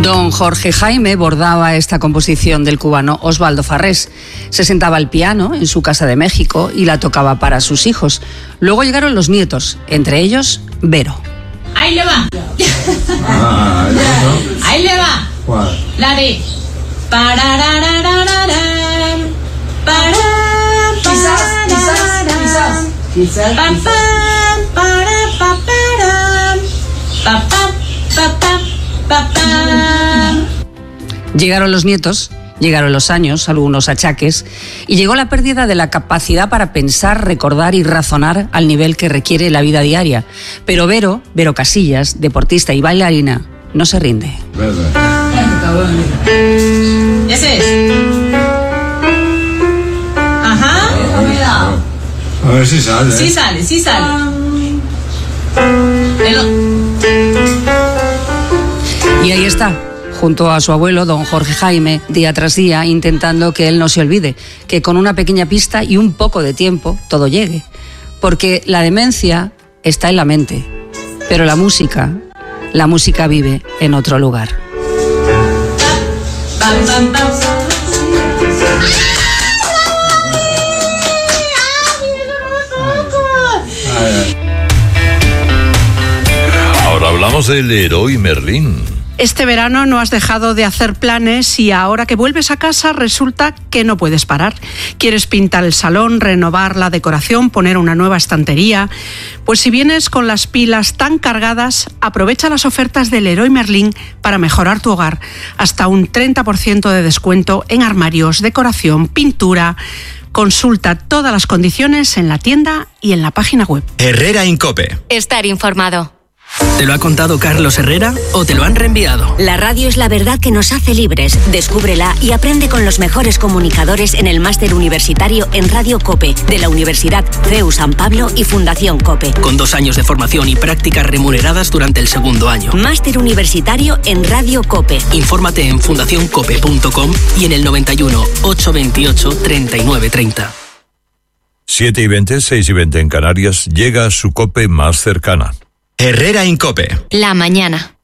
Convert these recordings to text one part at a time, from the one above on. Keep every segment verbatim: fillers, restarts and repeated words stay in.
Don Jorge Jaime bordaba esta composición del cubano Osvaldo Farrés. Se sentaba al piano en su casa de México y la tocaba para sus hijos. Luego llegaron los nietos, entre ellos Vero. Ahí le va. Ah, ¿no? Ahí le va. ¿Cuál? La de pararararararán, para, Quizás, quizás, quizás, quizás, pa, quizás. pa, para, pa, para, pa, pa, pa, pa, pa, pa. Llegaron los nietos, llegaron los años, algunos achaques, y llegó la pérdida de la capacidad para pensar, recordar y razonar al nivel que requiere la vida diaria. Pero Vero, Vero Casillas, deportista y bailarina, no se rinde. Verdad. Ese es. Ajá. A ver si sale. Sí sale, sí sale. El- Y ahí está, junto a su abuelo, don Jorge Jaime, día tras día, intentando que él no se olvide, que con una pequeña pista y un poco de tiempo todo llegue. Porque la demencia está en la mente, pero la música, la música vive en otro lugar. Pam, pam, pam. Ay, ay. Ahora hablamos del Leroy Merlin. Este verano no has dejado de hacer planes y ahora que vuelves a casa resulta que no puedes parar. ¿Quieres pintar el salón, renovar la decoración, poner una nueva estantería? Pues si vienes con las pilas tan cargadas, aprovecha las ofertas del Leroy Merlin para mejorar tu hogar. Hasta un treinta por ciento de descuento en armarios, decoración, pintura. Consulta todas las condiciones en la tienda y en la página web. Herrera Incope. Estar informado. ¿Te lo ha contado Carlos Herrera o te lo han reenviado? La radio es la verdad que nos hace libres. Descúbrela y aprende con los mejores comunicadores en el máster universitario en Radio COPE de la Universidad C E U San Pablo y Fundación COPE. Con dos años de formación y prácticas remuneradas durante el segundo año. Máster universitario en Radio COPE. Infórmate en fundación cope punto com y en el noventa y uno, ochocientos veintiocho, treinta y nueve treinta. siete y veinte, seis y veinte en Canarias, llega a su COPE más cercana. Herrera Incope. La mañana.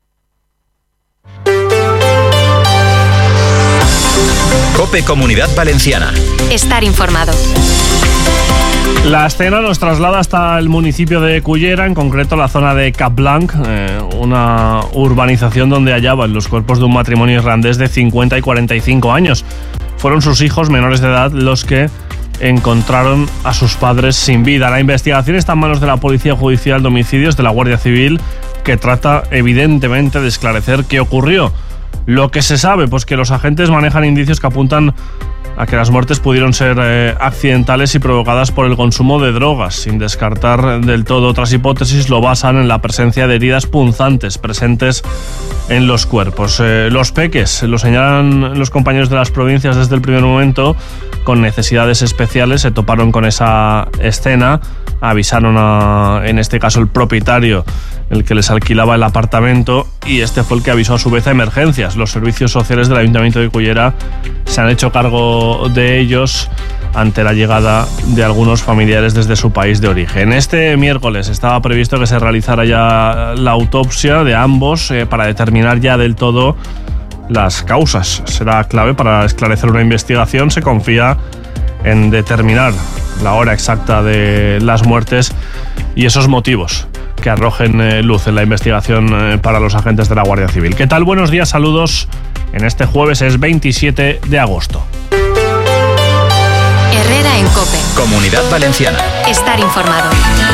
COPE Comunidad Valenciana. Estar informado. La escena nos traslada hasta el municipio de Cullera, en concreto la zona de Capblanc, eh, una urbanización donde hallaban los cuerpos de un matrimonio irlandés de cincuenta y cuarenta y cinco años. Fueron sus hijos menores de edad los que encontraron a sus padres sin vida. La investigación está en manos de la Policía Judicial de Homicidios de la Guardia Civil, que trata evidentemente de esclarecer qué ocurrió. Lo que se sabe, pues que los agentes manejan indicios que apuntan a que las muertes pudieron ser eh, accidentales y provocadas por el consumo de drogas. Sin descartar del todo otras hipótesis, lo basan en la presencia de heridas punzantes presentes en los cuerpos. Eh, los peques, lo señalan los compañeros de las provincias desde el primer momento, con necesidades especiales, se toparon con esa escena, avisaron a, en este caso, el propietario, el que les alquilaba el apartamento, y este fue el que avisó a su vez a emergencias. Los servicios sociales del Ayuntamiento de Cullera se han hecho cargo de ellos ante la llegada de algunos familiares desde su país de origen. Este miércoles estaba previsto que se realizara ya la autopsia de ambos eh, para determinar ya del todo las causas. Será clave para esclarecer una investigación. Se confía en determinar la hora exacta de las muertes y esos motivos que arrojen eh, luz en la investigación eh, para los agentes de la Guardia Civil. ¿Qué tal? Buenos días, saludos. En este jueves es veintisiete de agosto. Herrera en COPE. Comunidad Valenciana. Estar informado.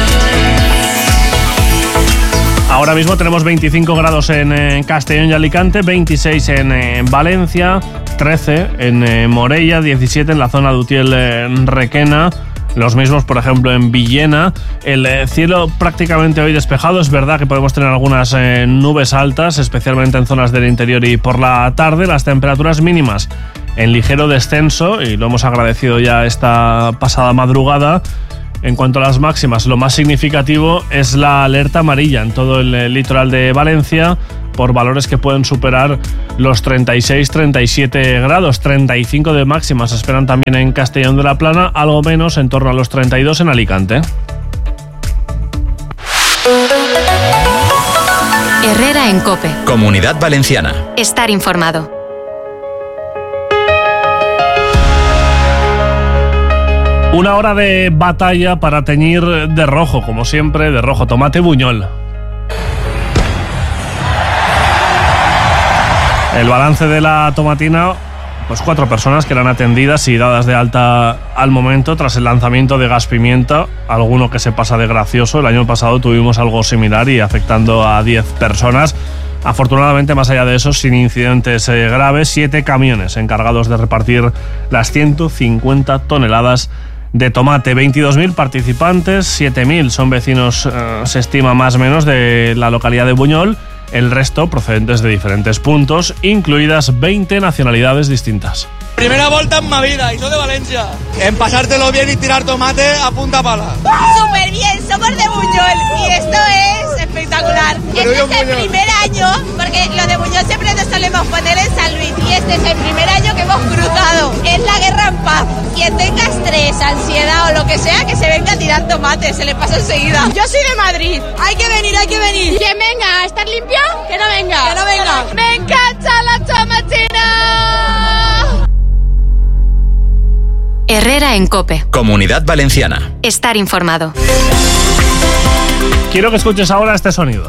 Ahora mismo tenemos veinticinco grados en eh, Castellón y Alicante, veintiséis en eh, Valencia, trece en eh, Morella, diecisiete en la zona de Utiel eh, Requena. Los mismos, por ejemplo, en Villena. El eh, cielo prácticamente hoy despejado. Es verdad que podemos tener algunas eh, nubes altas, especialmente en zonas del interior y por la tarde. Las temperaturas mínimas en ligero descenso, y lo hemos agradecido ya esta pasada madrugada. En cuanto a las máximas, lo más significativo es la alerta amarilla en todo el eh, litoral de Valencia, por valores que pueden superar los treinta y seis, treinta y siete grados. treinta y cinco de máximas se esperan también en Castellón de la Plana, algo menos, en torno a los treinta y dos en Alicante. Herrera en COPE. Comunidad Valenciana. Estar informado. Una hora de batalla para teñir de rojo, como siempre, de rojo tomate Buñol. El balance de la tomatina, pues cuatro personas que eran atendidas y dadas de alta al momento tras el lanzamiento de gas pimienta, alguno que se pasa de gracioso. El año pasado tuvimos algo similar y afectando a diez personas. Afortunadamente, más allá de eso, sin incidentes eh, graves, siete camiones encargados de repartir las ciento cincuenta toneladas de tomate. veintidós mil participantes, siete mil son vecinos, eh, se estima más o menos, de la localidad de Buñol. El resto procedentes de diferentes puntos, incluidas veinte nacionalidades distintas. Primera volta en mi vida y soy de Valencia. En pasártelo bien y tirar tomate a punta pala. Súper bien, somos de Buñol y esto es espectacular. Pero este es el primer año, porque lo de Buñol siempre nos solemos poner en San Luis y este es el primer año que hemos cruzado. Es la guerra en paz. Quien tenga estrés, ansiedad o lo que sea, que se venga a tirar tomate, se le pasa enseguida. Yo soy de Madrid, hay que venir, hay que venir. Quien venga a estar limpio, que no venga. Que no venga. Me encanta la tomatina. Herrera en COPE. Comunidad Valenciana. Estar informado. Quiero que escuches ahora este sonido.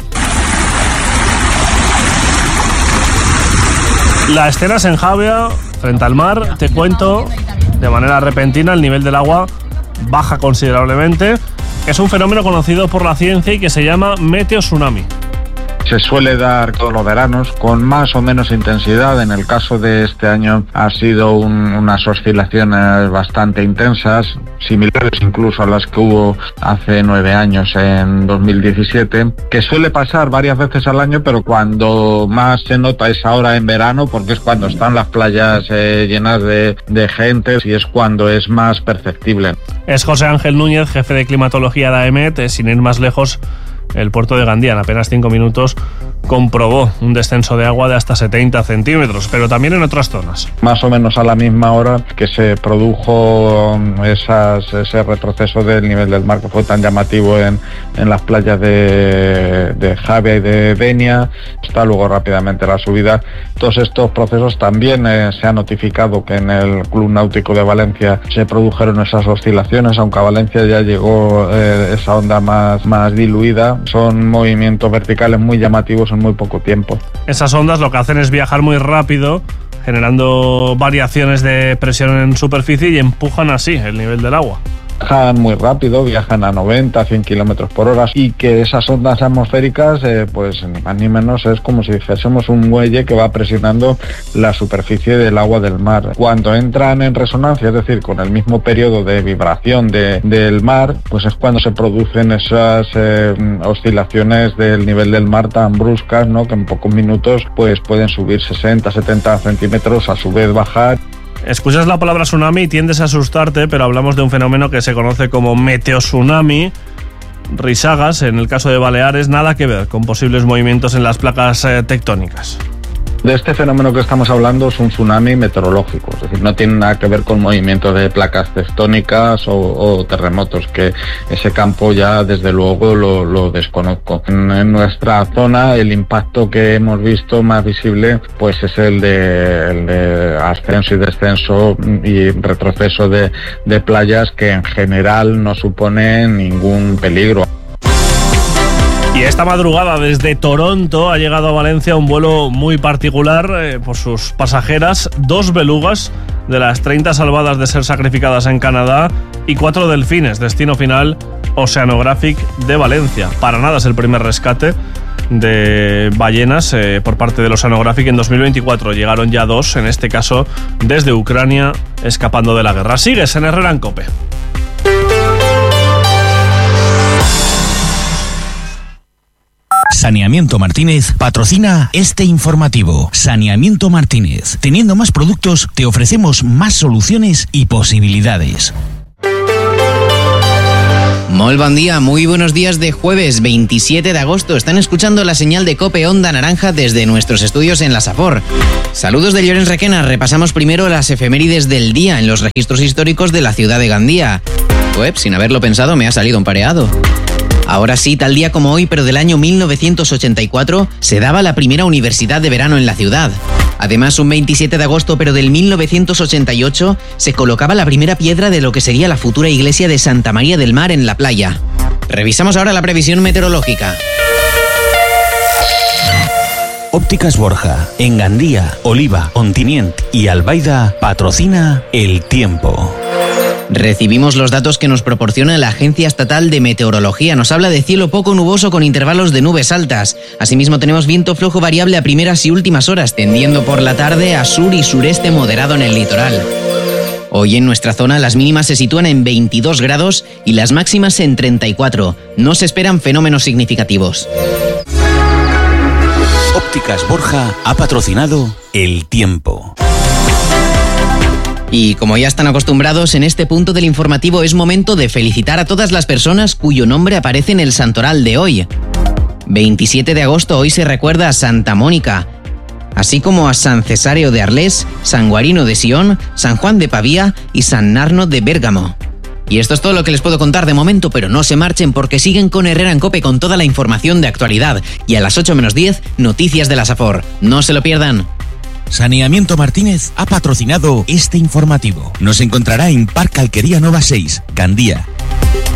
La escena es en Javea, frente al mar. Te cuento, de manera repentina el nivel del agua baja considerablemente. Es un fenómeno conocido por la ciencia y que se llama meteotsunami. Se suele dar todos los veranos con más o menos intensidad. En el caso de este año ha sido un, unas oscilaciones bastante intensas, similares incluso a las que hubo hace nueve años, en dos mil diecisiete, que suele pasar varias veces al año, pero cuando más se nota es ahora en verano, porque es cuando están las playas eh, llenas de, de gente y es cuando es más perceptible. Es José Ángel Núñez, jefe de climatología de A E M E T. Sin ir más lejos, el puerto de Gandía en apenas cinco minutos comprobó un descenso de agua de hasta setenta centímetros, pero también en otras zonas. Más o menos a la misma hora que se produjo esas, ese retroceso del nivel del mar que fue tan llamativo en, en las playas de, de Javea y de Denia, está luego rápidamente la subida. Todos estos procesos también eh, se ha notificado que en el Club Náutico de Valencia se produjeron esas oscilaciones, aunque a Valencia ya llegó eh, esa onda más, más diluida. Son movimientos verticales muy llamativos en muy poco tiempo. Esas ondas lo que hacen es viajar muy rápido, generando variaciones de presión en superficie y empujan así el nivel del agua. Viajan muy rápido, viajan a noventa, cien kilómetros por hora, y que esas ondas atmosféricas, eh, pues ni más ni menos es como si dijésemos un muelle que va presionando la superficie del agua del mar. Cuando entran en resonancia, es decir, con el mismo periodo de vibración de, del mar, pues es cuando se producen esas eh, oscilaciones del nivel del mar tan bruscas, ¿no?, que en pocos minutos pues pueden subir sesenta, setenta centímetros, a su vez bajar. Escuchas la palabra tsunami y tiendes a asustarte, pero hablamos de un fenómeno que se conoce como meteotsunami. Risagas, en el caso de Baleares, nada que ver con posibles movimientos en las placas eh, tectónicas. De este fenómeno que estamos hablando es un tsunami meteorológico, es decir, no tiene nada que ver con movimientos de placas tectónicas o, o terremotos, que ese campo ya desde luego lo, lo desconozco. En, en nuestra zona el impacto que hemos visto más visible pues es el de, el de ascenso y descenso y retroceso de, de playas, que en general no suponen ningún peligro. Y esta madrugada desde Toronto ha llegado a Valencia un vuelo muy particular eh, por sus pasajeras, dos belugas de las treinta salvadas de ser sacrificadas en Canadá y cuatro delfines, destino final Oceanographic de Valencia. Para nada es el primer rescate de ballenas eh, por parte del Oceanographic en dos mil veinticuatro. Llegaron ya dos, en este caso desde Ucrania, escapando de la guerra. Sigues en Herrera en COPE. Saneamiento Martínez patrocina este informativo. Saneamiento Martínez. Teniendo más productos, te ofrecemos más soluciones y posibilidades. Molt bon día, muy buenos días de jueves veintisiete de agosto. Están escuchando la señal de COPE Onda Naranja desde nuestros estudios en la Safor. Saludos de Llorens Requena. Repasamos primero las efemérides del día en los registros históricos de la ciudad de Gandía. Web, sin haberlo pensado, me ha salido un pareado. Ahora sí, tal día como hoy, pero del año mil novecientos ochenta y cuatro, se daba la primera universidad de verano en la ciudad. Además, un veintisiete de agosto, pero del mil novecientos ochenta y ocho, se colocaba la primera piedra de lo que sería la futura iglesia de Santa María del Mar en la playa. Revisamos ahora la previsión meteorológica. Ópticas Borja, en Gandía, Oliva, Ontinient y Albaida patrocina el tiempo. Recibimos los datos que nos proporciona la Agencia Estatal de Meteorología. Nos habla de cielo poco nuboso con intervalos de nubes altas. Asimismo tenemos viento flojo variable a primeras y últimas horas, tendiendo por la tarde a sur y sureste moderado en el litoral. Hoy en nuestra zona las mínimas se sitúan en veintidós grados y las máximas en treinta y cuatro. No se esperan fenómenos significativos. Ópticas Borja ha patrocinado el tiempo. Y como ya están acostumbrados, en este punto del informativo es momento de felicitar a todas las personas cuyo nombre aparece en el santoral de hoy. veintisiete de agosto, hoy se recuerda a Santa Mónica, así como a San Cesáreo de Arles, San Guarino de Sion, San Juan de Pavía y San Narno de Bérgamo. Y esto es todo lo que les puedo contar de momento, pero no se marchen porque siguen con Herrera en COPE con toda la información de actualidad. Y a las ocho menos diez, noticias de la SAFOR. No se lo pierdan. Saneamiento Martínez ha patrocinado este informativo. Nos encontrará en Parque Alquería Nova seis, Gandía.